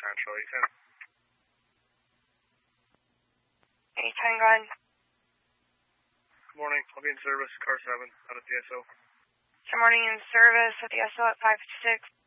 Central, Ethan. Anytime, go ahead. Good morning. I'll be in service, car 7, out of the SO. Good morning, in service with the SO at 556.